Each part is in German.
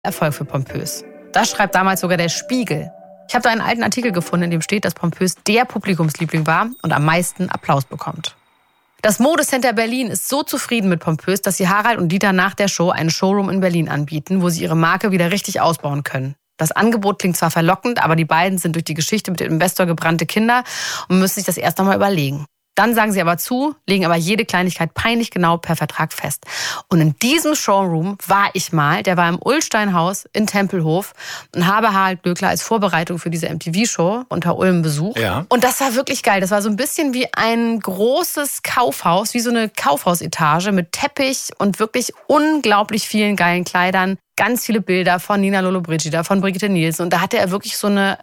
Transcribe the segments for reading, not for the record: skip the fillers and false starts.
Erfolg für Pompös. Das schreibt damals sogar der Spiegel. Ich habe da einen alten Artikel gefunden, in dem steht, dass Pompös der Publikumsliebling war und am meisten Applaus bekommt. Das Modecenter Berlin ist so zufrieden mit Pompös, dass sie Harald und Dieter nach der Show einen Showroom in Berlin anbieten, wo sie ihre Marke wieder richtig ausbauen können. Das Angebot klingt zwar verlockend, aber die beiden sind durch die Geschichte mit dem Investor gebrannte Kinder und müssen sich das erst noch mal überlegen. Dann sagen sie aber zu, legen aber jede Kleinigkeit peinlich genau per Vertrag fest. Und in diesem Showroom war ich mal, der war im Ullsteinhaus in Tempelhof und habe Harald Glöckler als Vorbereitung für diese MTV-Show unter Ulm besucht. Ja. Und das war wirklich geil. Das war so ein bisschen wie ein großes Kaufhaus, wie so eine Kaufhausetage mit Teppich und wirklich unglaublich vielen geilen Kleidern. Ganz viele Bilder von Nina Lollobrigida, von Brigitte Nielsen. Und da hatte er wirklich so eine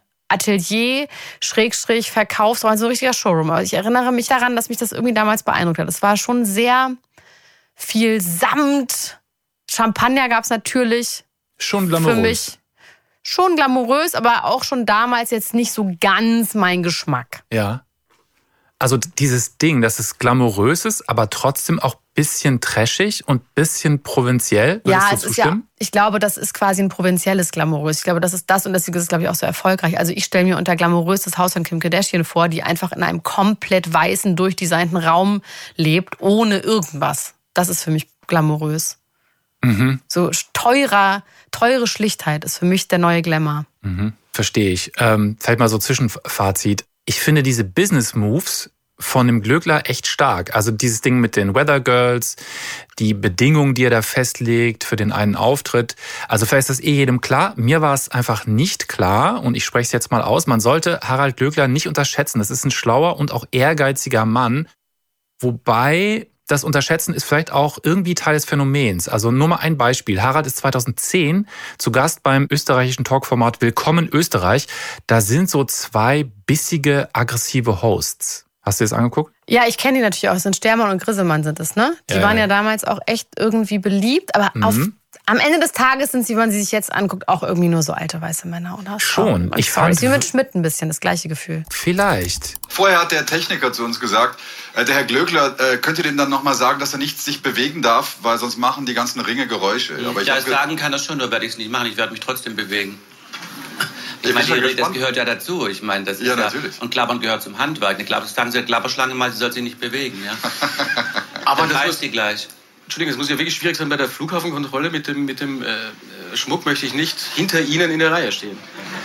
Atelier-Verkaufsraum, so ein richtiger Showroom. Aber ich erinnere mich daran, dass mich das irgendwie damals beeindruckt hat. Es war schon sehr viel Samt. Champagner gab es natürlich. Schon glamourös. Für mich schon glamourös, aber auch schon damals jetzt nicht so ganz mein Geschmack. Ja. Also dieses Ding, dass es glamourös ist, aber trotzdem auch ein bisschen trashig und bisschen provinziell. Ja, es ist ja, ich glaube, das ist quasi ein provinzielles Glamourös. Ich glaube, das ist das und deswegen ist es, glaube ich, auch so erfolgreich. Also ich stelle mir unter glamourös das Haus von Kim Kardashian vor, die einfach in einem komplett weißen, durchdesignten Raum lebt, ohne irgendwas. Das ist für mich glamourös. Mhm. So teure Schlichtheit ist für mich der neue Glamour. Mhm. Verstehe ich. Vielleicht mal so Zwischenfazit. Ich finde diese Business Moves von dem Glöckler echt stark. Also dieses Ding mit den Weather Girls, die Bedingungen, die er da festlegt für den einen Auftritt. Also vielleicht ist das jedem klar. Mir war es einfach nicht klar und ich spreche es jetzt mal aus. Man sollte Harald Glöckler nicht unterschätzen. Das ist ein schlauer und auch ehrgeiziger Mann. Wobei das Unterschätzen ist vielleicht auch irgendwie Teil des Phänomens. Also nur mal ein Beispiel. Harald ist 2010 zu Gast beim österreichischen Talkformat Willkommen Österreich. Da sind so zwei bissige, aggressive Hosts. Hast du das angeguckt? Ja, ich kenne die natürlich auch. Es sind Stermann und Grissemann sind es, ne? Die waren ja damals auch echt irgendwie beliebt. Aber am Ende des Tages sind sie, wenn man sie sich jetzt anguckt, auch irgendwie nur so alte weiße Männer, oder? Schon. Ich fand es wie mit Schmidt ein bisschen, das gleiche Gefühl. Vielleicht. Vorher hat der Techniker zu uns gesagt, der Herr Glöckler, könnt ihr dem dann nochmal sagen, dass er nicht sich bewegen darf, weil sonst machen die ganzen Ringe Geräusche. Aber ja, sagen kann er schon, nur werde ich es nicht machen. Ich werde mich trotzdem bewegen. Ich meine, das gehört ja dazu. Ich meine, das ist natürlich. Und Klappern gehört zum Handwerk. Das sagen sie der Klapperschlange mal, sie soll sich nicht bewegen. Ja? Aber das heißt sie gleich. Entschuldigung, es muss ja wirklich schwierig sein bei der Flughafenkontrolle. Mit dem Schmuck möchte ich nicht hinter Ihnen in der Reihe stehen.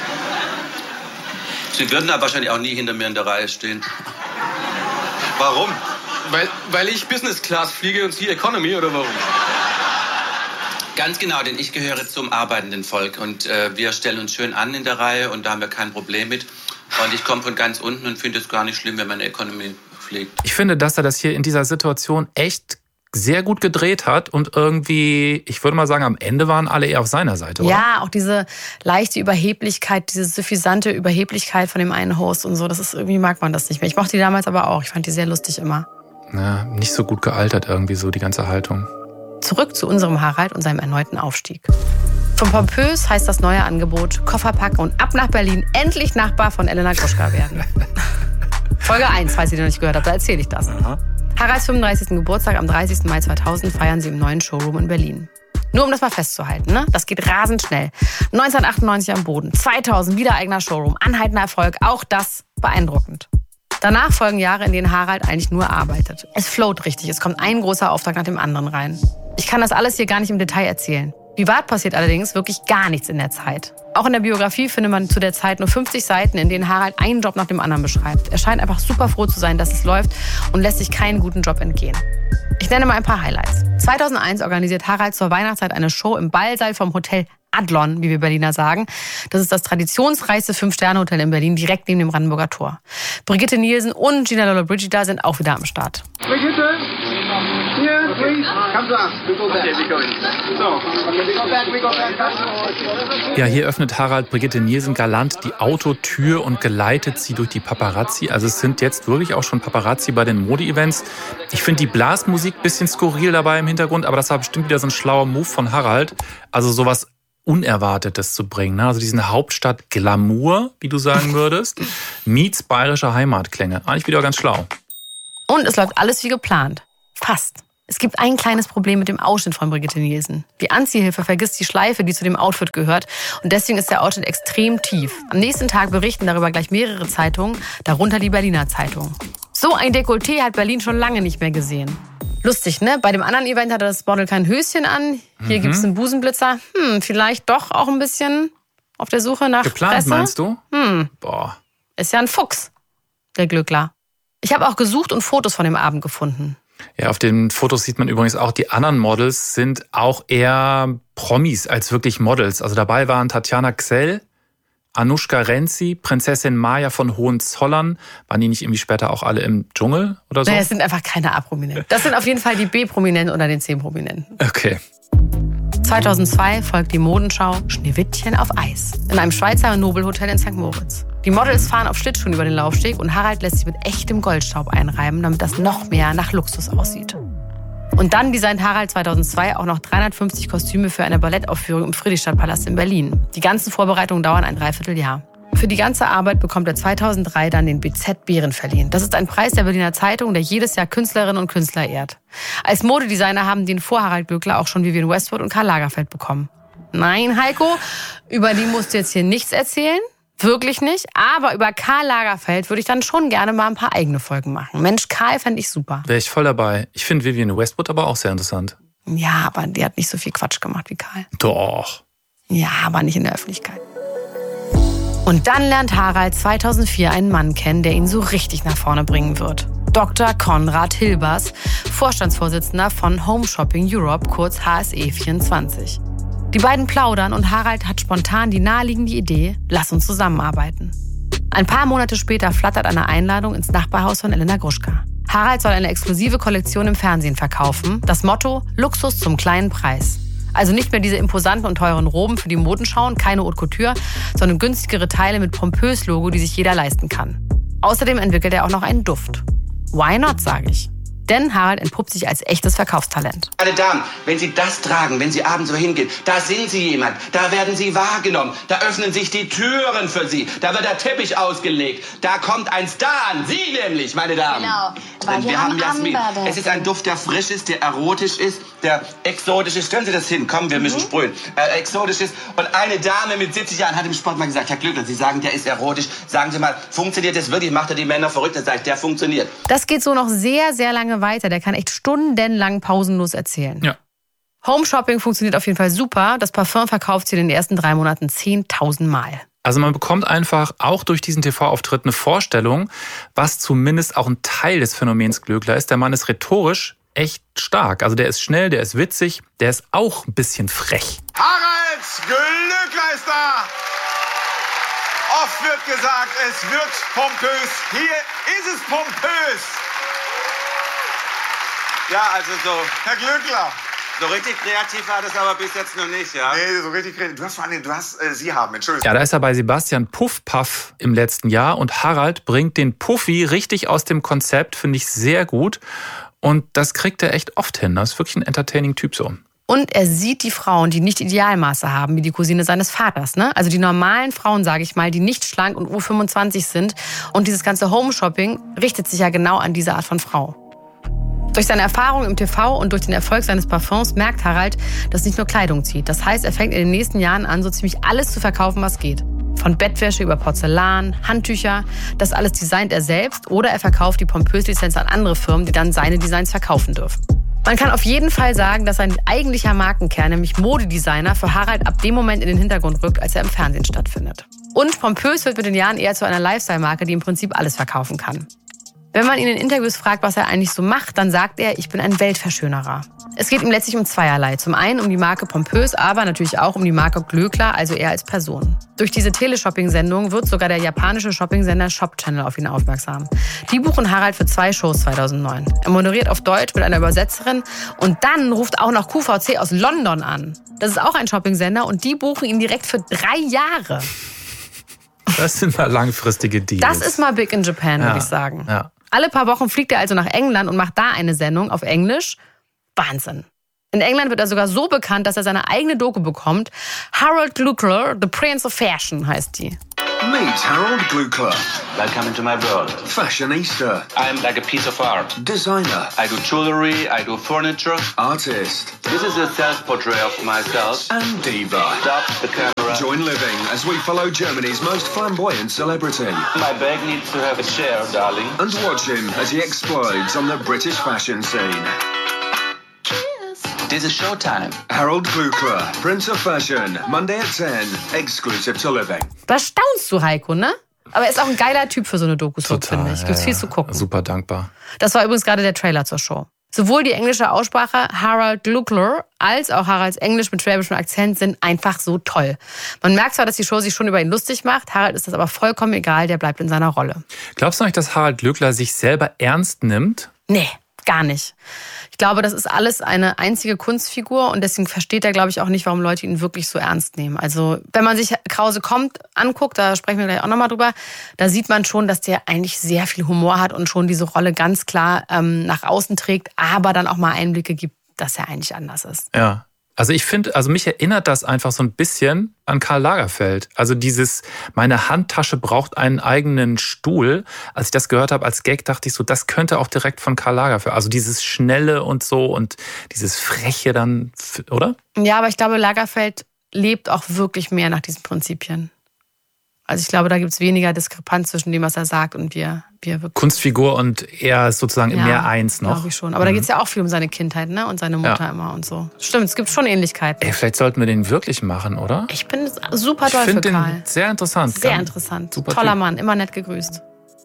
Sie würden da wahrscheinlich auch nie hinter mir in der Reihe stehen. Warum? Weil ich Business Class fliege und Sie Economy, oder warum? Ganz genau, denn ich gehöre zum arbeitenden Volk und wir stellen uns schön an in der Reihe und da haben wir kein Problem mit. Und ich komme von ganz unten und finde es gar nicht schlimm, wenn man Economy fliegt. Ich finde, dass er das hier in dieser Situation echt sehr gut gedreht hat und irgendwie, ich würde mal sagen, am Ende waren alle eher auf seiner Seite, oder? Ja, auch diese leichte Überheblichkeit, diese suffisante Überheblichkeit von dem einen Host und so, das ist irgendwie, mag man das nicht mehr. Ich mochte die damals aber auch, ich fand die sehr lustig immer. Ja, nicht so gut gealtert irgendwie so, die ganze Haltung. Zurück zu unserem Harald und seinem erneuten Aufstieg. Von Pompös heißt das neue Angebot Koffer packen und ab nach Berlin, endlich Nachbar von Elena Gruschka werden. Folge 1, falls ihr noch nicht gehört habt, da erzähle ich das. Aha. Haralds 35. Geburtstag am 30. Mai 2000 feiern sie im neuen Showroom in Berlin. Nur um das mal festzuhalten, ne? Das geht rasend schnell. 1998 am Boden, 2000 wieder eigener Showroom, anhaltender Erfolg, auch das beeindruckend. Danach folgen Jahre, in denen Harald eigentlich nur arbeitet. Es float richtig, es kommt ein großer Auftrag nach dem anderen rein. Ich kann das alles hier gar nicht im Detail erzählen. Privat passiert allerdings wirklich gar nichts in der Zeit. Auch in der Biografie findet man zu der Zeit nur 50 Seiten, in denen Harald einen Job nach dem anderen beschreibt. Er scheint einfach super froh zu sein, dass es läuft und lässt sich keinen guten Job entgehen. Ich nenne mal ein paar Highlights. 2001 organisiert Harald zur Weihnachtszeit eine Show im Ballsaal vom Hotel Adlon, wie wir Berliner sagen. Das ist das traditionsreichste 5-Sterne-Hotel in Berlin, direkt neben dem Brandenburger Tor. Brigitte Nielsen und Nina Lollobrigida sind auch wieder am Start. Brigitte, here, please. Come to us. We go back. Okay, we go in. So, okay, we go back. Ja, hier öffnet Harald Brigitte Nielsen galant die Autotür und geleitet sie durch die Paparazzi. Also es sind jetzt wirklich auch schon Paparazzi bei den Mode-Events. Ich finde die Blasmusik ein bisschen skurril dabei im Hintergrund, aber das war bestimmt wieder so ein schlauer Move von Harald. Also sowas Unerwartetes zu bringen. Also diesen Hauptstadt-Glamour, wie du sagen würdest, meets bayerische Heimatklänge. Eigentlich wieder ganz schlau. Und es läuft alles wie geplant. Fast. Es gibt ein kleines Problem mit dem Ausschnitt von Brigitte Nielsen. Die Anziehhilfe vergisst die Schleife, die zu dem Outfit gehört. Und deswegen ist der Ausschnitt extrem tief. Am nächsten Tag berichten darüber gleich mehrere Zeitungen, darunter die Berliner Zeitung. So ein Dekolleté hat Berlin schon lange nicht mehr gesehen. Lustig, ne? Bei dem anderen Event hatte das Model kein Höschen an. Hier gibt's einen Busenblitzer. Vielleicht doch auch ein bisschen auf der Suche nach Geplant, Presse. meinst du? Boah. Ist ja ein Fuchs, der Glückler. Ich habe auch gesucht und Fotos von dem Abend gefunden. Ja, auf den Fotos sieht man übrigens auch, die anderen Models sind auch eher Promis als wirklich Models. Also dabei waren Tatjana Ksell, Anushka Renzi, Prinzessin Maya von Hohenzollern. Waren die nicht irgendwie später auch alle im Dschungel oder so? Naja, es sind einfach keine A-Prominenten. Das sind auf jeden Fall die B-Prominenten unter den C-Prominenten. Okay. 2002 folgt die Modenschau Schneewittchen auf Eis in einem Schweizer Nobelhotel in St. Moritz. Die Models fahren auf Schlittschuhen über den Laufsteg und Harald lässt sich mit echtem Goldstaub einreiben, damit das noch mehr nach Luxus aussieht. Und dann designt Harald 2002 auch noch 350 Kostüme für eine Ballettaufführung im Friedrichstadtpalast in Berlin. Die ganzen Vorbereitungen dauern ein Dreivierteljahr. Für die ganze Arbeit bekommt er 2003 dann den BZ Bären verliehen. Das ist ein Preis der Berliner Zeitung, der jedes Jahr Künstlerinnen und Künstler ehrt. Als Modedesigner haben den vor Harald Glückler auch schon Vivienne Westwood und Karl Lagerfeld bekommen. Nein, Heiko, über die musst du jetzt hier nichts erzählen. Wirklich nicht. Aber über Karl Lagerfeld würde ich dann schon gerne mal ein paar eigene Folgen machen. Mensch, Karl fände ich super. Wäre ich voll dabei. Ich finde Vivienne Westwood aber auch sehr interessant. Ja, aber die hat nicht so viel Quatsch gemacht wie Karl. Doch. Ja, aber nicht in der Öffentlichkeit. Und dann lernt Harald 2004 einen Mann kennen, der ihn so richtig nach vorne bringen wird. Dr. Konrad Hilbers, Vorstandsvorsitzender von Home Shopping Europe, kurz HSE24. Die beiden plaudern und Harald hat spontan die naheliegende Idee, lass uns zusammenarbeiten. Ein paar Monate später flattert eine Einladung ins Nachbarhaus von Elena Gruschka. Harald soll eine exklusive Kollektion im Fernsehen verkaufen. Das Motto: Luxus zum kleinen Preis. Also nicht mehr diese imposanten und teuren Roben für die Modenschauen, keine Haute Couture, sondern günstigere Teile mit pompös Logo, die sich jeder leisten kann. Außerdem entwickelt er auch noch einen Duft. Why not, sage ich. Denn Harald entpuppt sich als echtes Verkaufstalent. Meine Damen, wenn Sie das tragen, wenn Sie abends so hingehen, da sind Sie jemand, da werden Sie wahrgenommen, da öffnen sich die Türen für Sie, da wird der Teppich ausgelegt, da kommt ein Star an, Sie nämlich, meine Damen. Genau, denn wir haben Jasmin. Es ist ein Duft, der frisch ist, der erotisch ist, der exotisch ist. Stellen Sie das hin, komm, wir müssen sprühen. Exotisch ist. Und eine Dame mit 70 Jahren hat im Sport mal gesagt, Herr Glückler, Sie sagen, der ist erotisch. Sagen Sie mal, funktioniert das wirklich? Macht er die Männer verrückt? Dann sage ich, der funktioniert. Das geht so noch sehr, sehr lange weiter. Der kann echt stundenlang pausenlos erzählen. Ja. Home Shopping funktioniert auf jeden Fall super. Das Parfum verkauft sie in den ersten 3 Monaten 10.000 Mal. Also man bekommt einfach auch durch diesen TV-Auftritt eine Vorstellung, was zumindest auch ein Teil des Phänomens Glöckler ist. Der Mann ist rhetorisch echt stark. Also der ist schnell, der ist witzig, der ist auch ein bisschen frech. Harald Glöckler ist da! Oft wird gesagt, es wird pompös. Hier ist es pompös. Ja, also so, Herr Glöckler. So richtig kreativ war das aber bis jetzt noch nicht, ja? Nee, so richtig kreativ. Sie haben, Entschuldigung. Ja, da ist er bei Sebastian Puff-Puff im letzten Jahr und Harald bringt den Puffy richtig aus dem Konzept, finde ich sehr gut. Und das kriegt er echt oft hin. Das ist wirklich ein entertaining Typ so. Und er sieht die Frauen, die nicht Idealmaße haben, wie die Cousine seines Vaters. Ne? Also die normalen Frauen, sage ich mal, die nicht schlank und U25 sind. Und dieses ganze Home-Shopping richtet sich ja genau an diese Art von Frau. Durch seine Erfahrung im TV und durch den Erfolg seines Parfums merkt Harald, dass nicht nur Kleidung zieht. Das heißt, er fängt in den nächsten Jahren an, so ziemlich alles zu verkaufen, was geht. Von Bettwäsche über Porzellan, Handtücher, das alles designt er selbst oder er verkauft die Pompös-Lizenz an andere Firmen, die dann seine Designs verkaufen dürfen. Man kann auf jeden Fall sagen, dass sein eigentlicher Markenkern, nämlich Modedesigner, für Harald ab dem Moment in den Hintergrund rückt, als er im Fernsehen stattfindet. Und Pompös wird mit den Jahren eher zu einer Lifestyle-Marke, die im Prinzip alles verkaufen kann. Wenn man ihn in Interviews fragt, was er eigentlich so macht, dann sagt er, ich bin ein Weltverschönerer. Es geht ihm letztlich um zweierlei. Zum einen um die Marke Pompös, aber natürlich auch um die Marke Glöckler, also er als Person. Durch diese Teleshopping-Sendung wird sogar der japanische Shopping-Sender Shop Channel auf ihn aufmerksam. Die buchen Harald für 2 Shows 2009. Er moderiert auf Deutsch mit einer Übersetzerin und dann ruft auch noch QVC aus London an. Das ist auch ein Shopping-Sender und die buchen ihn direkt für 3 Jahre. Das sind mal langfristige Deals. Das ist mal big in Japan, würde ich sagen. Ja. Alle paar Wochen fliegt er also nach England und macht da eine Sendung auf Englisch. Wahnsinn. In England wird er sogar so bekannt, dass er seine eigene Doku bekommt. Harald Glöckler, The Prince of Fashion heißt die. Meet Harold Glukler. Welcome into my world. Fashionista. I'm like a piece of art. Designer. I do jewelry, I do furniture. Artist. This is a self-portrait of myself. And diva. Stop the camera. Join Living as we follow Germany's most flamboyant celebrity. My bag needs to have a chair, darling. And watch him as he explodes on the British fashion scene. This is showtime. Harold Glukler, Prince of Fashion, Monday at 10, exclusive to Living. Da staunst du, Heiko, ne? Aber er ist auch ein geiler Typ für so eine Doku-Soap, finde ich. Gibt's viel zu gucken. Super dankbar. Das war übrigens gerade der Trailer zur Show. Sowohl die englische Aussprache Harold Glukler als auch Haralds Englisch mit schwäbischem Akzent sind einfach so toll. Man merkt zwar, dass die Show sich schon über ihn lustig macht, Harald ist das aber vollkommen egal, der bleibt in seiner Rolle. Glaubst du nicht, dass Harald Glukler sich selber ernst nimmt? Nee, gar nicht. Ich glaube, das ist alles eine einzige Kunstfigur und deswegen versteht er, glaube ich, auch nicht, warum Leute ihn wirklich so ernst nehmen. Also, wenn man sich Krause kommt anguckt, da sprechen wir gleich auch nochmal drüber, da sieht man schon, dass der eigentlich sehr viel Humor hat und schon diese Rolle ganz klar nach außen trägt, aber dann auch mal Einblicke gibt, dass er eigentlich anders ist. Ja. Also ich finde, also mich erinnert das einfach so ein bisschen an Karl Lagerfeld. Also dieses, meine Handtasche braucht einen eigenen Stuhl. Als ich das gehört habe als Gag, dachte ich so, das könnte auch direkt von Karl Lagerfeld. Also dieses Schnelle und so und dieses Freche dann, oder? Ja, aber ich glaube, Lagerfeld lebt auch wirklich mehr nach diesen Prinzipien. Also ich glaube, da gibt es weniger Diskrepanz zwischen dem, was er sagt und wie er wirklich... Kunstfigur und er ist sozusagen im mehr eins noch. Glaube ich schon. Aber da geht es ja auch viel um seine Kindheit, ne? Und seine Mutter immer und so. Stimmt, es gibt schon Ähnlichkeiten. Ey, vielleicht sollten wir den wirklich machen, oder? Ich bin super doll für Karl. Ich finde den sehr interessant. Sehr interessant. Super Toller Typ. Mann, immer nett gegrüßt.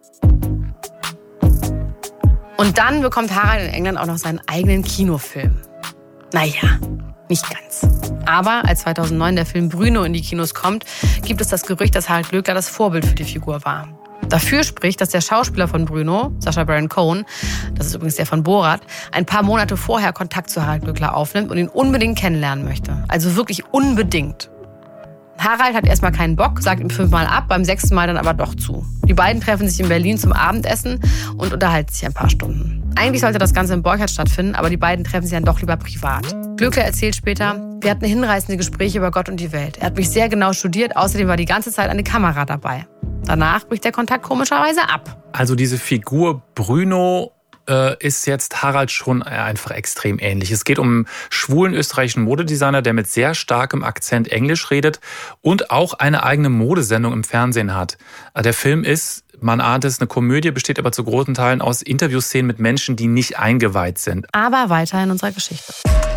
Und dann bekommt Harald in England auch noch seinen eigenen Kinofilm. Naja, nicht ganz. Aber als 2009 der Film Bruno in die Kinos kommt, gibt es das Gerücht, dass Harald Glukler das Vorbild für die Figur war. Dafür spricht, dass der Schauspieler von Bruno, Sacha Baron Cohen, das ist übrigens der von Borat, ein paar Monate vorher Kontakt zu Harald Glukler aufnimmt und ihn unbedingt kennenlernen möchte. Also wirklich unbedingt. Harald hat erstmal keinen Bock, sagt ihm 5-mal ab, beim 6. Mal dann aber doch zu. Die beiden treffen sich in Berlin zum Abendessen und unterhalten sich ein paar Stunden. Eigentlich sollte das Ganze in Borchardt stattfinden, aber die beiden treffen sich dann doch lieber privat. Glukler erzählt später, wir hatten hinreißende Gespräche über Gott und die Welt. Er hat mich sehr genau studiert, außerdem war die ganze Zeit eine Kamera dabei. Danach bricht der Kontakt komischerweise ab. Also diese Figur Bruno ist jetzt Harald schon einfach extrem ähnlich. Es geht um einen schwulen österreichischen Modedesigner, der mit sehr starkem Akzent Englisch redet und auch eine eigene Modesendung im Fernsehen hat. Der Film ist, man ahnt es, eine Komödie, besteht aber zu großen Teilen aus Interviewszenen mit Menschen, die nicht eingeweiht sind. Aber weiter in unserer Geschichte.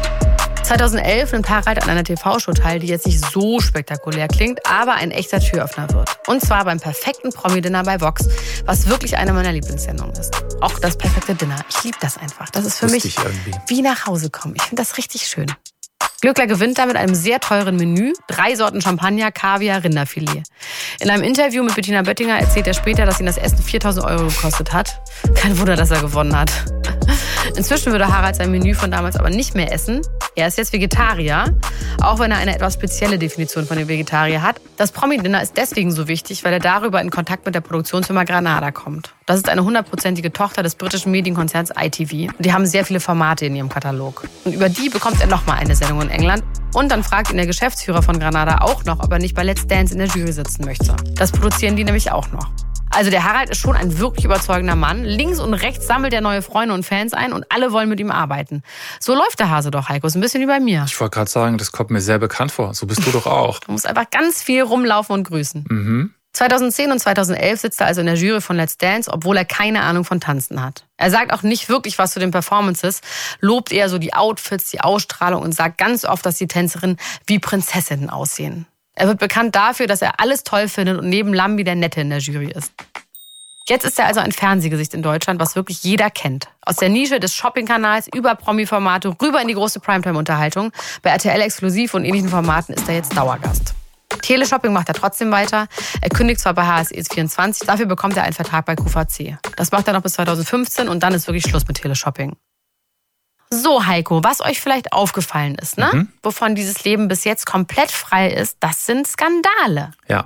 2011 nimmt Harald an einer TV-Show teil, die jetzt nicht so spektakulär klingt, aber ein echter Türöffner wird. Und zwar beim perfekten Promi-Dinner bei Vox, was wirklich eine meiner Lieblingssendungen ist. Auch das perfekte Dinner. Ich liebe das einfach. Das ist für mich wie nach Hause kommen. Ich finde das richtig schön. Glukler gewinnt da mit einem sehr teuren Menü, 3 Sorten Champagner, Kaviar, Rinderfilet. In einem Interview mit Bettina Böttinger erzählt er später, dass ihn das Essen 4.000 € gekostet hat. Kein Wunder, dass er gewonnen hat. Inzwischen würde Harald sein Menü von damals aber nicht mehr essen. Er ist jetzt Vegetarier, auch wenn er eine etwas spezielle Definition von dem Vegetarier hat. Das Promi-Dinner ist deswegen so wichtig, weil er darüber in Kontakt mit der Produktionsfirma Granada kommt. Das ist eine 100%ige Tochter des britischen Medienkonzerns ITV. Und die haben sehr viele Formate in ihrem Katalog. Und über die bekommt er nochmal eine Sendung in England. Und dann fragt ihn der Geschäftsführer von Granada auch noch, ob er nicht bei Let's Dance in der Jury sitzen möchte. Das produzieren die nämlich auch noch. Also der Harald ist schon ein wirklich überzeugender Mann. Links und rechts sammelt er neue Freunde und Fans ein und alle wollen mit ihm arbeiten. So läuft der Hase doch, Heiko. Ist ein bisschen wie bei mir. Ich wollte gerade sagen, das kommt mir sehr bekannt vor. So bist du doch auch. Du musst einfach ganz viel rumlaufen und grüßen. Mhm. 2010 und 2011 sitzt er also in der Jury von Let's Dance, obwohl er keine Ahnung von Tanzen hat. Er sagt auch nicht wirklich was zu den Performances, lobt eher so die Outfits, die Ausstrahlung und sagt ganz oft, dass die Tänzerinnen wie Prinzessinnen aussehen. Er wird bekannt dafür, dass er alles toll findet und neben Lambi der Nette in der Jury ist. Jetzt ist er also ein Fernsehgesicht in Deutschland, was wirklich jeder kennt. Aus der Nische des Shopping-Kanals über Promi-Formate rüber in die große Primetime-Unterhaltung. Bei RTL Exklusiv und ähnlichen Formaten ist er jetzt Dauergast. Teleshopping macht er trotzdem weiter. Er kündigt zwar bei HSE24, dafür bekommt er einen Vertrag bei QVC. Das macht er noch bis 2015 und dann ist wirklich Schluss mit Teleshopping. So, Heiko, was euch vielleicht aufgefallen ist, ne? Wovon dieses Leben bis jetzt komplett frei ist, das sind Skandale. Ja.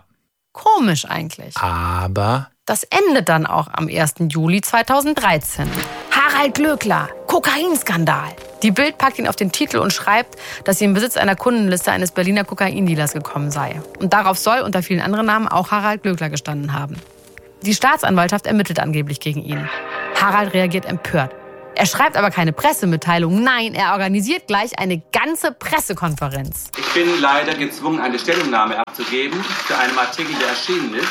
Komisch eigentlich. Aber das endet dann auch am 1. Juli 2013. Harald Glöckler, Kokainskandal. Die Bild packt ihn auf den Titel und schreibt, dass sie im Besitz einer Kundenliste eines Berliner Kokaindealers gekommen sei. Und darauf soll unter vielen anderen Namen auch Harald Glöckler gestanden haben. Die Staatsanwaltschaft ermittelt angeblich gegen ihn. Harald reagiert empört. Er schreibt aber keine Pressemitteilung. Nein, er organisiert gleich eine ganze Pressekonferenz. Ich bin leider gezwungen, eine Stellungnahme abzugeben zu einem Artikel, der erschienen ist.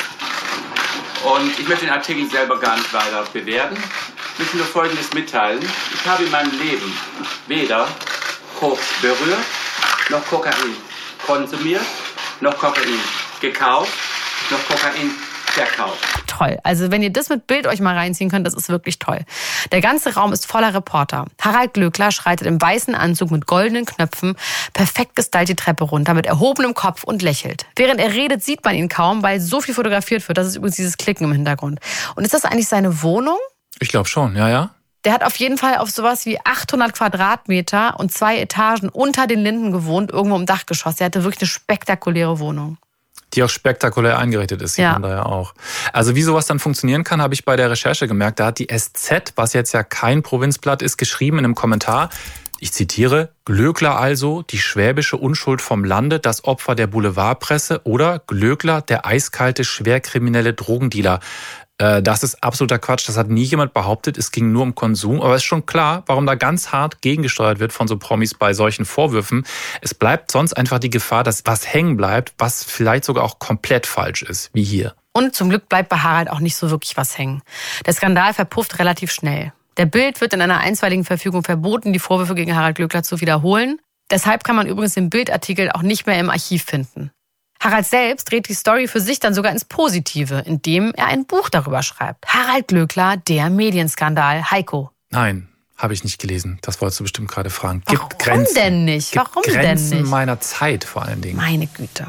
Und ich möchte den Artikel selber gar nicht weiter bewerten. Ich möchte nur Folgendes mitteilen. Ich habe in meinem Leben weder Koks berührt, noch Kokain konsumiert, noch Kokain gekauft, noch Kokain verkauft. Toll. Also wenn ihr das mit Bild euch mal reinziehen könnt, das ist wirklich toll. Der ganze Raum ist voller Reporter. Harald Glöckler schreitet im weißen Anzug mit goldenen Knöpfen perfekt gestylt die Treppe runter mit erhobenem Kopf und lächelt. Während er redet, sieht man ihn kaum, weil so viel fotografiert wird. Das ist übrigens dieses Klicken im Hintergrund. Und ist das eigentlich seine Wohnung? Ich glaube schon, ja. Der hat auf jeden Fall auf sowas wie 800 Quadratmeter und 2 Etagen unter den Linden gewohnt, irgendwo im Dachgeschoss. Der hatte wirklich eine spektakuläre Wohnung. Die auch spektakulär eingerichtet ist, sieht man da ja auch. Also wie sowas dann funktionieren kann, habe ich bei der Recherche gemerkt. Da hat die SZ, was jetzt ja kein Provinzblatt ist, geschrieben in einem Kommentar, ich zitiere, Glöckler also, die schwäbische Unschuld vom Lande, das Opfer der Boulevardpresse oder Glöckler, der eiskalte, schwerkriminelle Drogendealer. Das ist absoluter Quatsch. Das hat nie jemand behauptet. Es ging nur um Konsum. Aber es ist schon klar, warum da ganz hart gegengesteuert wird von so Promis bei solchen Vorwürfen. Es bleibt sonst einfach die Gefahr, dass was hängen bleibt, was vielleicht sogar auch komplett falsch ist, wie hier. Und zum Glück bleibt bei Harald auch nicht so wirklich was hängen. Der Skandal verpufft relativ schnell. Der Bild wird in einer einstweiligen Verfügung verboten, die Vorwürfe gegen Harald Glöckler zu wiederholen. Deshalb kann man übrigens den Bildartikel auch nicht mehr im Archiv finden. Harald selbst dreht die Story für sich dann sogar ins Positive, indem er ein Buch darüber schreibt. Harald Glöckler, der Medienskandal. Heiko. Nein, habe ich nicht gelesen. Das wolltest du bestimmt gerade fragen. Warum denn nicht? Warum denn nicht? Grenzen meiner Zeit vor allen Dingen. Meine Güte.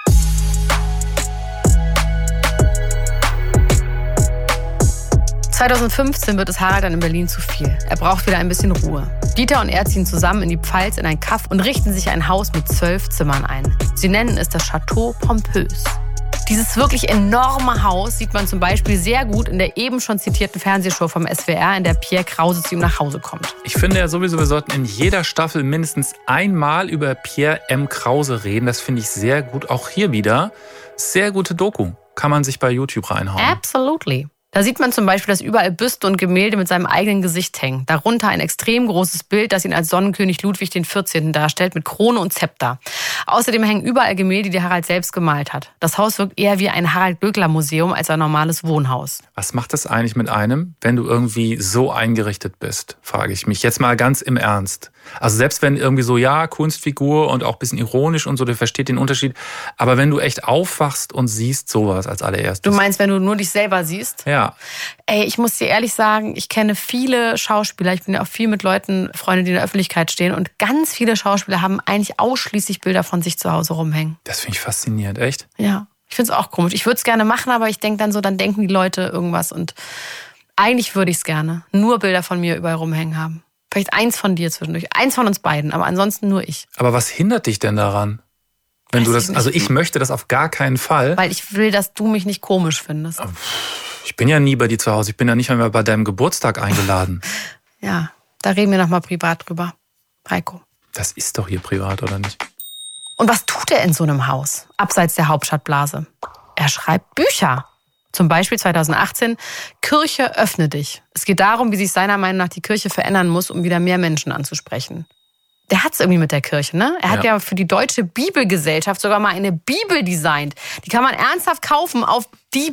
...2015 wird es Harald dann in Berlin zu viel. Er braucht wieder ein bisschen Ruhe. Dieter und er ziehen zusammen in die Pfalz in ein Kaff und richten sich ein Haus mit 12 Zimmern ein. Sie nennen es das Château Pompös. Dieses wirklich enorme Haus sieht man zum Beispiel sehr gut in der eben schon zitierten Fernsehshow vom SWR, in der Pierre Krause zu ihm nach Hause kommt. Ich finde ja sowieso, wir sollten in jeder Staffel mindestens einmal über Pierre M. Krause reden. Das finde ich sehr gut. Auch hier wieder. Sehr gute Doku. Kann man sich bei YouTube reinhauen. Absolutely. Da sieht man zum Beispiel, dass überall Büste und Gemälde mit seinem eigenen Gesicht hängen. Darunter ein extrem großes Bild, das ihn als Sonnenkönig Ludwig XIV. Darstellt, mit Krone und Zepter. Außerdem hängen überall Gemälde, die Harald selbst gemalt hat. Das Haus wirkt eher wie ein Harald-Glöckler-Museum als ein normales Wohnhaus. Was macht das eigentlich mit einem, wenn du irgendwie so eingerichtet bist, frage ich mich. Jetzt mal ganz im Ernst. Also selbst wenn irgendwie so, ja, Kunstfigur und auch ein bisschen ironisch und so, der versteht den Unterschied. Aber wenn du echt aufwachst und siehst sowas als allererstes. Du meinst, wenn du nur dich selber siehst? Ja. Ey, ich muss dir ehrlich sagen, ich kenne viele Schauspieler. Ich bin ja auch viel mit Leuten, Freunde, die in der Öffentlichkeit stehen. Und ganz viele Schauspieler haben eigentlich ausschließlich Bilder von sich zu Hause rumhängen. Das finde ich faszinierend, echt? Ja, ich finde es auch komisch. Ich würde es gerne machen, aber ich denke dann so, dann denken die Leute irgendwas. Und eigentlich würde ich es gerne. Nur Bilder von mir überall rumhängen haben. Vielleicht eins von dir zwischendurch. Eins von uns beiden, aber ansonsten nur ich. Aber was hindert dich denn daran? Wenn du das, also ich möchte das auf gar keinen Fall. Weil ich will, dass du mich nicht komisch findest. Ich bin ja nie bei dir zu Hause. Ich bin ja nicht einmal bei deinem Geburtstag eingeladen. Ja, da reden wir nochmal privat drüber. Heiko. Das ist doch hier privat, oder nicht? Und was tut er in so einem Haus, abseits der Hauptstadtblase? Er schreibt Bücher. Zum Beispiel 2018, Kirche, öffne dich. Es geht darum, wie sich seiner Meinung nach die Kirche verändern muss, um wieder mehr Menschen anzusprechen. Der hat's irgendwie mit der Kirche, ne? Er hat ja für die Deutsche Bibelgesellschaft sogar mal eine Bibel designt. Die kann man ernsthaft kaufen auf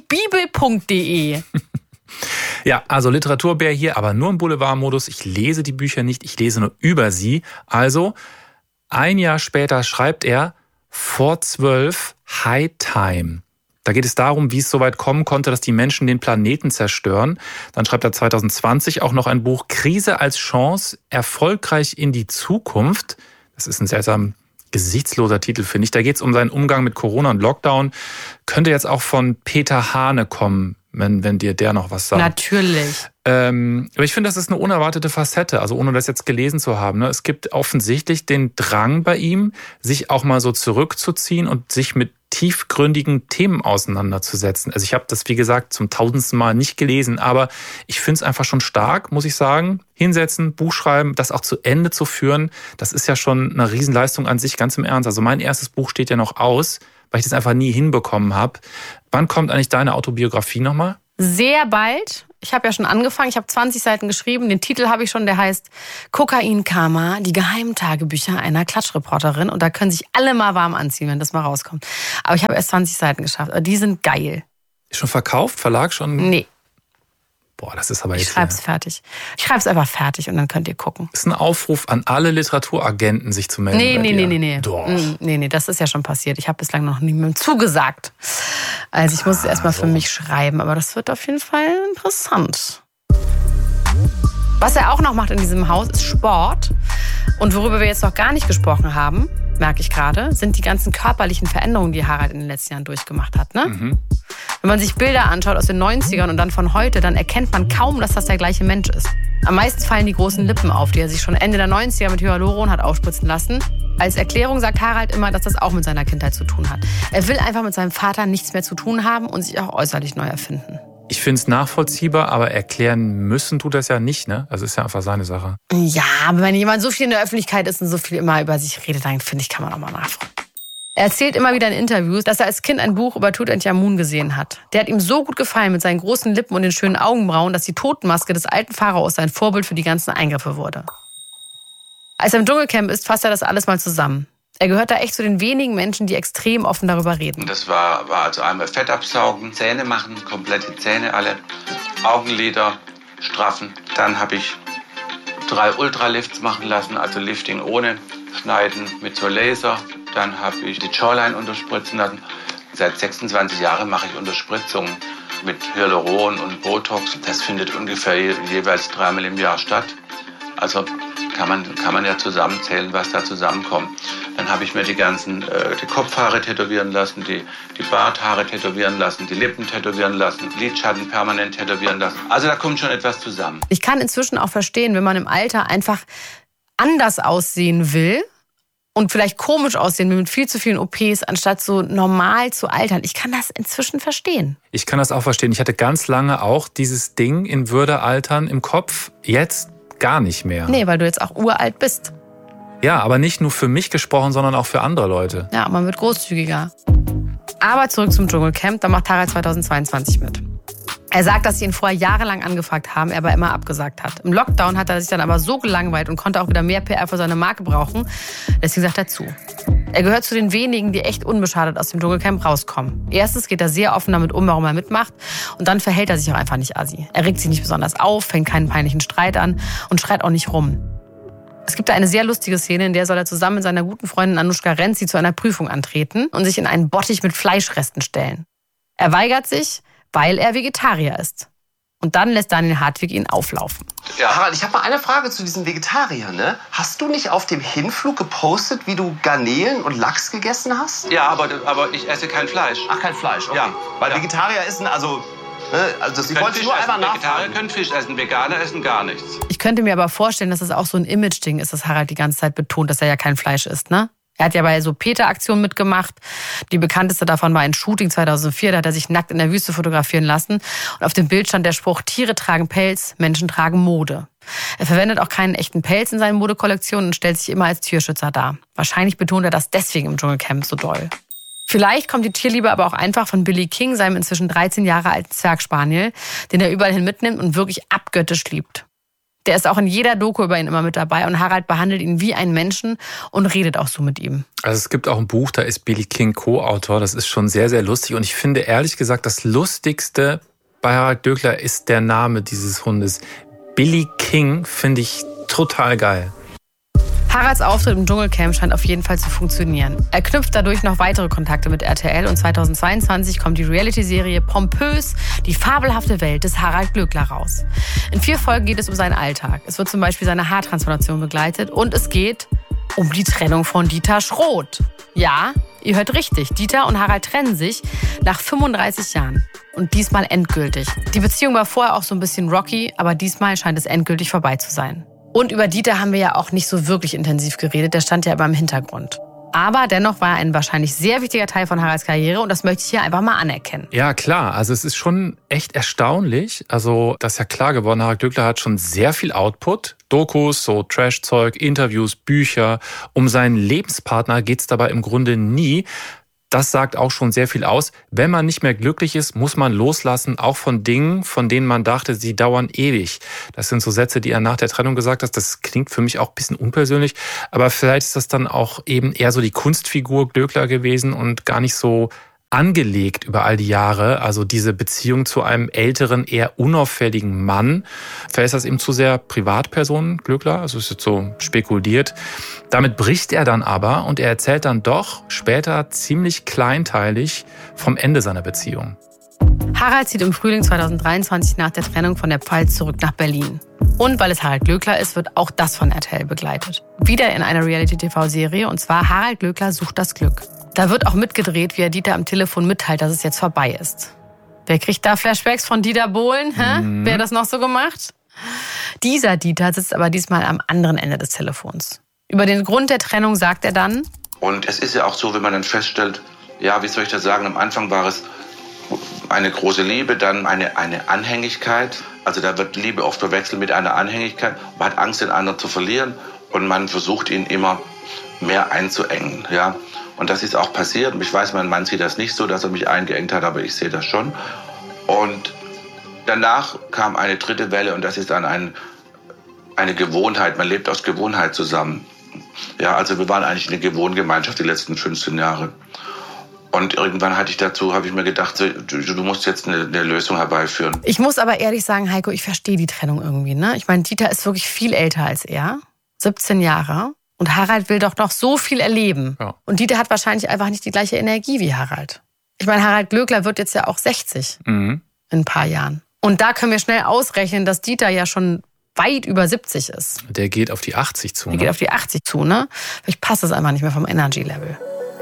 diebibel.de. Ja, also Literaturbär hier, aber nur im Boulevardmodus. Ich lese die Bücher nicht, ich lese nur über sie. Also, ein Jahr später schreibt er vor 12 High Time. Da geht es darum, wie es so weit kommen konnte, dass die Menschen den Planeten zerstören. Dann schreibt er 2020 auch noch ein Buch Krise als Chance, erfolgreich in die Zukunft. Das ist ein seltsam gesichtsloser Titel, finde ich. Da geht es um seinen Umgang mit Corona und Lockdown. Könnte jetzt auch von Peter Hane kommen, wenn dir der noch was sagt. Natürlich. Aber ich finde, das ist eine unerwartete Facette, also ohne das jetzt gelesen zu haben. Es gibt offensichtlich den Drang bei ihm, sich auch mal so zurückzuziehen und sich mit tiefgründigen Themen auseinanderzusetzen. Also ich habe das, wie gesagt, zum 1000. Mal nicht gelesen, aber ich finde es einfach schon stark, muss ich sagen. Hinsetzen, Buch schreiben, das auch zu Ende zu führen, das ist ja schon eine Riesenleistung an sich, ganz im Ernst. Also mein erstes Buch steht ja noch aus, weil ich das einfach nie hinbekommen habe. Wann kommt eigentlich deine Autobiografie nochmal? Sehr bald. Ich habe ja schon angefangen, ich habe 20 Seiten geschrieben. Den Titel habe ich schon, der heißt Kokain-Karma, die geheimen Tagebücher einer Klatschreporterin. Und da können sich alle mal warm anziehen, wenn das mal rauskommt. Aber ich habe erst 20 Seiten geschafft. Die sind geil. Ist schon verkauft? Verlag schon? Nee. Boah, das ist aber jetzt... Ich schreibe es fertig. Ich schreibe es einfach fertig und dann könnt ihr gucken. Das ist ein Aufruf an alle Literaturagenten, sich zu melden. Nee. Doch. Nee, das ist ja schon passiert. Ich habe bislang noch niemandem zugesagt. Also ich muss es erstmal für mich schreiben, aber das wird auf jeden Fall interessant. Was er auch noch macht in diesem Haus, ist Sport. Und worüber wir jetzt noch gar nicht gesprochen haben, merke ich gerade, sind die ganzen körperlichen Veränderungen, die Harald in den letzten Jahren durchgemacht hat. Ne? Mhm. Wenn man sich Bilder anschaut aus den 90ern und dann von heute, dann erkennt man kaum, dass das der gleiche Mensch ist. Am meisten fallen die großen Lippen auf, die er sich schon Ende der 90er mit Hyaluron hat aufspritzen lassen. Als Erklärung sagt Harald immer, dass das auch mit seiner Kindheit zu tun hat. Er will einfach mit seinem Vater nichts mehr zu tun haben und sich auch äußerlich neu erfinden. Ich finde es nachvollziehbar, aber erklären müssen tut das ja nicht, ne? Also ist ja einfach seine Sache. Ja, aber wenn jemand so viel in der Öffentlichkeit ist und so viel immer über sich redet, dann finde ich, kann man auch mal nachfragen. Er erzählt immer wieder in Interviews, dass er als Kind ein Buch über Tutanchamun gesehen hat. Der hat ihm so gut gefallen mit seinen großen Lippen und den schönen Augenbrauen, dass die Totenmaske des alten Pharaos sein Vorbild für die ganzen Eingriffe wurde. Als er im Dschungelcamp ist, fasst er das alles mal zusammen. Er gehört da echt zu den wenigen Menschen, die extrem offen darüber reden. Das war also einmal Fett absaugen, Zähne machen, komplette Zähne alle, Augenlider straffen. Dann habe ich 3 Ultralifts machen lassen, also Lifting ohne Schneiden mit so Laser. Dann habe ich die Jawline unterspritzen lassen. Seit 26 Jahren mache ich Unterspritzungen mit Hyaluron und Botox. Das findet ungefähr jeweils 3-mal im Jahr statt. Also kann man ja zusammenzählen, was da zusammenkommt. Dann habe ich mir die Kopfhaare tätowieren lassen, die Barthaare tätowieren lassen, die Lippen tätowieren lassen, Lidschatten permanent tätowieren lassen. Also da kommt schon etwas zusammen. Ich kann inzwischen auch verstehen, wenn man im Alter einfach anders aussehen will und vielleicht komisch aussehen will mit viel zu vielen OPs, anstatt so normal zu altern. Ich kann das inzwischen verstehen. Ich kann das auch verstehen. Ich hatte ganz lange auch dieses Ding in Würde altern im Kopf. Jetzt gar nicht mehr. Nee, weil du jetzt auch uralt bist. Ja, aber nicht nur für mich gesprochen, sondern auch für andere Leute. Ja, man wird großzügiger. Aber zurück zum Dschungelcamp, da macht Harald 2022 mit. Er sagt, dass sie ihn vorher jahrelang angefragt haben, er aber immer abgesagt hat. Im Lockdown hat er sich dann aber so gelangweilt und konnte auch wieder mehr PR für seine Marke brauchen. Deswegen sagt er zu. Er gehört zu den wenigen, die echt unbeschadet aus dem Dschungelcamp rauskommen. Erstens geht er sehr offen damit um, warum er mitmacht. Und dann verhält er sich auch einfach nicht assi. Er regt sich nicht besonders auf, fängt keinen peinlichen Streit an und schreit auch nicht rum. Es gibt da eine sehr lustige Szene, in der soll er zusammen mit seiner guten Freundin Anushka Renzi zu einer Prüfung antreten und sich in einen Bottich mit Fleischresten stellen. Er weigert sich, weil er Vegetarier ist. Und dann lässt Daniel Hartwig ihn auflaufen. Ja. Harald, ich habe mal eine Frage zu diesen Vegetariern. Ne? Hast du nicht auf dem Hinflug gepostet, wie du Garnelen und Lachs gegessen hast? Ja, aber ich esse kein Fleisch. Ach, kein Fleisch, okay. Ja. Weil Vegetarier essen, also sie wollte ich nur einmal nachfragen. Vegetarier können Fisch essen, Veganer essen gar nichts. Ich könnte mir aber vorstellen, dass das auch so ein Image-Ding ist, dass Harald die ganze Zeit betont, dass er ja kein Fleisch isst, ne? Er hat ja bei so Peter-Aktionen mitgemacht. Die bekannteste davon war ein Shooting 2004. Da hat er sich nackt in der Wüste fotografieren lassen. Und auf dem Bild stand der Spruch, Tiere tragen Pelz, Menschen tragen Mode. Er verwendet auch keinen echten Pelz in seinen Modekollektionen und stellt sich immer als Tierschützer dar. Wahrscheinlich betont er das deswegen im Dschungelcamp so doll. Vielleicht kommt die Tierliebe aber auch einfach von Billy King, seinem inzwischen 13 Jahre alten Zwergspaniel, den er überall hin mitnimmt und wirklich abgöttisch liebt. Der ist auch in jeder Doku über ihn immer mit dabei und Harald behandelt ihn wie einen Menschen und redet auch so mit ihm. Also es gibt auch ein Buch, da ist Billy King Co-Autor. Das ist schon sehr, sehr lustig. Und ich finde ehrlich gesagt, das Lustigste bei Harald Glöckler ist der Name dieses Hundes. Billy King finde ich total geil. Haralds Auftritt im Dschungelcamp scheint auf jeden Fall zu funktionieren. Er knüpft dadurch noch weitere Kontakte mit RTL und 2022 kommt die Reality-Serie Pompös, die fabelhafte Welt des Harald Glöckler raus. In 4 Folgen geht es um seinen Alltag. Es wird zum Beispiel seine Haartransformation begleitet und es geht um die Trennung von Dieter Schroth. Ja, ihr hört richtig, Dieter und Harald trennen sich nach 35 Jahren. Und diesmal endgültig. Die Beziehung war vorher auch so ein bisschen rocky, aber diesmal scheint es endgültig vorbei zu sein. Und über Dieter haben wir ja auch nicht so wirklich intensiv geredet, der stand ja immer im Hintergrund. Aber dennoch war er ein wahrscheinlich sehr wichtiger Teil von Haralds Karriere und das möchte ich hier einfach mal anerkennen. Ja, klar. Also es ist schon echt erstaunlich. Also das ist ja klar geworden, Harald Glöckler hat schon sehr viel Output. Dokus, so Trash-Zeug, Interviews, Bücher. Um seinen Lebenspartner geht's dabei im Grunde nie. Das sagt auch schon sehr viel aus. Wenn man nicht mehr glücklich ist, muss man loslassen, auch von Dingen, von denen man dachte, sie dauern ewig. Das sind so Sätze, die er nach der Trennung gesagt hat. Das klingt für mich auch ein bisschen unpersönlich. Aber vielleicht ist das dann auch eben eher so die Kunstfigur Glöckler gewesen und gar nicht so angelegt über all die Jahre. Also diese Beziehung zu einem älteren, eher unauffälligen Mann. Vielleicht ist das eben zu sehr Privatperson, Glöckler. Also es ist so spekuliert. Damit bricht er dann aber und er erzählt dann doch später ziemlich kleinteilig vom Ende seiner Beziehung. Harald zieht im Frühling 2023 nach der Trennung von der Pfalz zurück nach Berlin. Und weil es Harald Glöckler ist, wird auch das von RTL begleitet. Wieder in einer Reality-TV-Serie und zwar Harald Glöckler sucht das Glück. Da wird auch mitgedreht, wie er Dieter am Telefon mitteilt, dass es jetzt vorbei ist. Wer kriegt da Flashbacks von Dieter Bohlen? Wer hat das noch so gemacht? Dieser Dieter sitzt aber diesmal am anderen Ende des Telefons. Über den Grund der Trennung sagt er dann: Und es ist ja auch so, wenn man dann feststellt, ja, wie soll ich das sagen, am Anfang war es eine große Liebe, dann eine Anhängigkeit. Also da wird Liebe oft verwechselt mit einer Anhängigkeit. Man hat Angst, den anderen zu verlieren und man versucht, ihn immer mehr einzuengen. Ja? Und das ist auch passiert. Und ich weiß, mein Mann sieht das nicht so, dass er mich eingeengt hat, aber ich sehe das schon. Und danach kam eine dritte Welle und das ist dann eine Gewohnheit. Man lebt aus Gewohnheit zusammen. Ja, also wir waren eigentlich eine Gewohngemeinschaft die letzten 15 Jahre. Und irgendwann habe ich mir gedacht, du musst jetzt eine Lösung herbeiführen. Ich muss aber ehrlich sagen, Heiko, ich verstehe die Trennung irgendwie. Ne? Ich meine, Dieter ist wirklich viel älter als er, 17 Jahre. Und Harald will doch noch so viel erleben. Ja. Und Dieter hat wahrscheinlich einfach nicht die gleiche Energie wie Harald. Ich meine, Harald Glöckler wird jetzt ja auch 60 in ein paar Jahren. Und da können wir schnell ausrechnen, dass Dieter ja schon weit über 70 ist. Der geht auf die 80 zu. Der geht auf die 80 zu, ne? Vielleicht passt das einfach nicht mehr vom Energy-Level.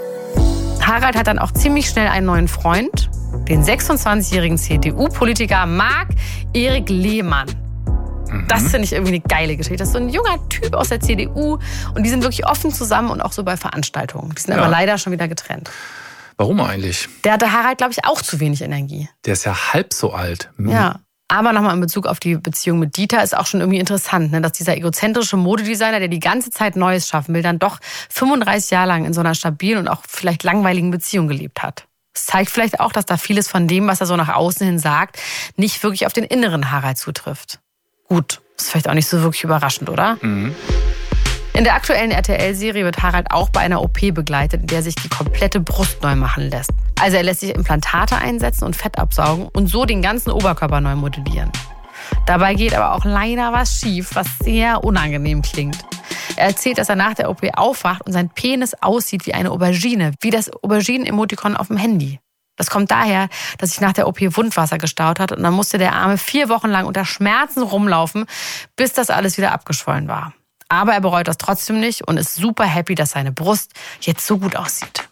Harald hat dann auch ziemlich schnell einen neuen Freund, den 26-jährigen CDU-Politiker Marc-Erik Lehmann. Das finde ich irgendwie eine geile Geschichte. Das ist so ein junger Typ aus der CDU und die sind wirklich offen zusammen und auch so bei Veranstaltungen. Die sind aber leider schon wieder getrennt. Warum eigentlich? Der hatte Harald, glaube ich, auch zu wenig Energie. Der ist ja halb so alt. Ja. Aber nochmal in Bezug auf die Beziehung mit Dieter ist auch schon irgendwie interessant, ne? Dass dieser egozentrische Modedesigner, der die ganze Zeit Neues schaffen will, dann doch 35 Jahre lang in so einer stabilen und auch vielleicht langweiligen Beziehung gelebt hat. Das zeigt vielleicht auch, dass da vieles von dem, was er so nach außen hin sagt, nicht wirklich auf den inneren Harald zutrifft. Gut, ist vielleicht auch nicht so wirklich überraschend, oder? In der aktuellen RTL-Serie wird Harald auch bei einer OP begleitet, in der sich die komplette Brust neu machen lässt. Also er lässt sich Implantate einsetzen und Fett absaugen und so den ganzen Oberkörper neu modellieren. Dabei geht aber auch leider was schief, was sehr unangenehm klingt. Er erzählt, dass er nach der OP aufwacht und sein Penis aussieht wie eine Aubergine, wie das Auberginen-Emotikon auf dem Handy. Das kommt daher, dass sich nach der OP Wundwasser gestaut hat und dann musste der Arme 4 Wochen lang unter Schmerzen rumlaufen, bis das alles wieder abgeschwollen war. Aber er bereut das trotzdem nicht und ist super happy, dass seine Brust jetzt so gut aussieht.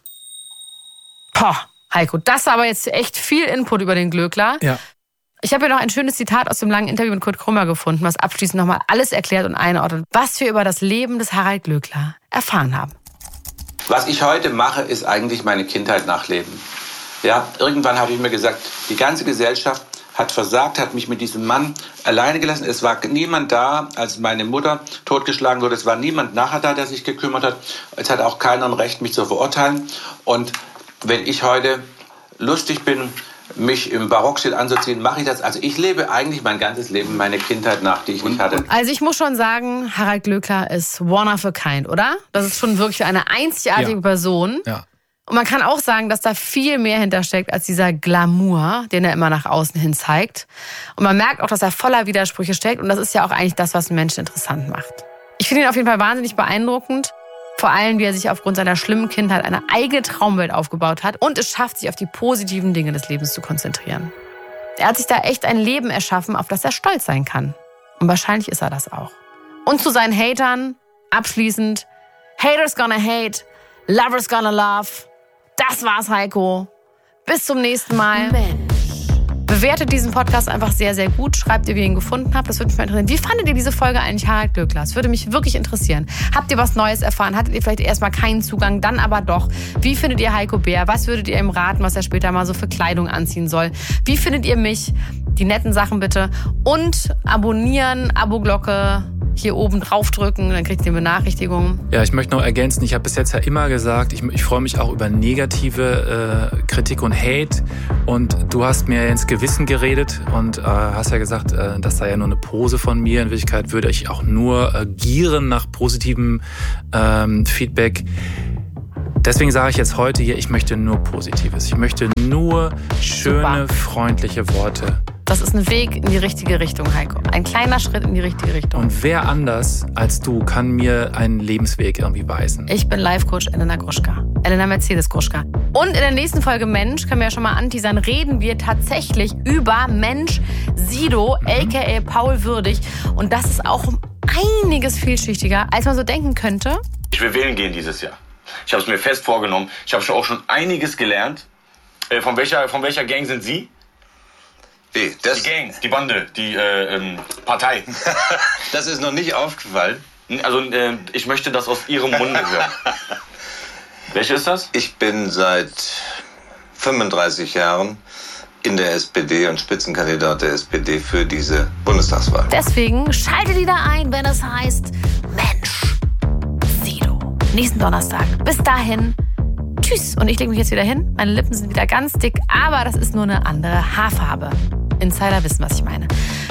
Poh, Heiko, das war aber jetzt echt viel Input über den Glöckler. Ja. Ich habe hier noch ein schönes Zitat aus dem langen Interview mit Kurt Krömer gefunden, was abschließend nochmal alles erklärt und einordnet, was wir über das Leben des Harald Glöckler erfahren haben. Was ich heute mache, ist eigentlich meine Kindheit nachleben. Ja, irgendwann habe ich mir gesagt, die ganze Gesellschaft hat versagt, hat mich mit diesem Mann alleine gelassen. Es war niemand da, als meine Mutter totgeschlagen wurde. Es war niemand nachher da, der sich gekümmert hat. Es hat auch keiner ein Recht, mich zu verurteilen. Und wenn ich heute lustig bin, mich im Barockstil anzuziehen, mache ich das. Also ich lebe eigentlich mein ganzes Leben, meine Kindheit nach, die ich nicht hatte. Also ich muss schon sagen, Harald Glöckler ist one of a kind, oder? Das ist schon wirklich eine einzigartige Person. Ja. Und man kann auch sagen, dass da viel mehr hintersteckt als dieser Glamour, den er immer nach außen hin zeigt. Und man merkt auch, dass er voller Widersprüche steckt. Und das ist ja auch eigentlich das, was einen Menschen interessant macht. Ich finde ihn auf jeden Fall wahnsinnig beeindruckend. Vor allem, wie er sich aufgrund seiner schlimmen Kindheit eine eigene Traumwelt aufgebaut hat und es schafft, sich auf die positiven Dinge des Lebens zu konzentrieren. Er hat sich da echt ein Leben erschaffen, auf das er stolz sein kann. Und wahrscheinlich ist er das auch. Und zu seinen Hatern, abschließend, Haters gonna hate, lovers gonna love. Das war's, Heiko. Bis zum nächsten Mal. Mensch, Bewertet diesen Podcast einfach sehr, sehr gut. Schreibt ihr, wie ihr ihn gefunden habt. Das würde mich mal interessieren. Wie fandet ihr diese Folge eigentlich, Harald Glöckler? Das würde mich wirklich interessieren. Habt ihr was Neues erfahren? Hattet ihr vielleicht erstmal keinen Zugang, dann aber doch? Wie findet ihr Heiko Bär? Was würdet ihr ihm raten, was er später mal so für Kleidung anziehen soll? Wie findet ihr mich? Die netten Sachen bitte. Und abonnieren, Abo-Glocke hier oben draufdrücken, dann kriegt ihr eine Benachrichtigung. Ja, ich möchte noch ergänzen, ich habe bis jetzt ja immer gesagt, ich freue mich auch über negative Kritik und Hate. Und du hast mir ins Gewissen geredet und hast ja gesagt, das sei ja nur eine Pose von mir. In Wirklichkeit würde ich auch nur gieren nach positivem Feedback. Deswegen sage ich jetzt heute hier, ich möchte nur Positives. Ich möchte nur schöne, freundliche Worte. Das ist ein Weg in die richtige Richtung, Heiko. Ein kleiner Schritt in die richtige Richtung. Und wer anders als du kann mir einen Lebensweg irgendwie weisen? Ich bin Life-Coach Elena Gruschka. Elena Mercedes Gruschka. Und in der nächsten Folge Mensch, können wir ja schon mal anteasern, reden wir tatsächlich über Mensch Sido, a.k.a. Paul Würdig. Und das ist auch um einiges vielschichtiger, als man so denken könnte. Ich will wählen gehen dieses Jahr. Ich habe es mir fest vorgenommen. Ich habe auch schon einiges gelernt. Von welcher Gang sind Sie? Die Gang, die Bande, die Partei. Das ist noch nicht aufgefallen. Also ich möchte das aus Ihrem Munde hören. Welche ist das? Ich bin seit 35 Jahren in der SPD und Spitzenkandidat der SPD für diese Bundestagswahl. Deswegen schaltet wieder ein, wenn es heißt Mensch Sido. Nächsten Donnerstag. Bis dahin. Tschüss. Und ich lege mich jetzt wieder hin. Meine Lippen sind wieder ganz dick, aber das ist nur eine andere Haarfarbe. Insider wissen, was ich meine.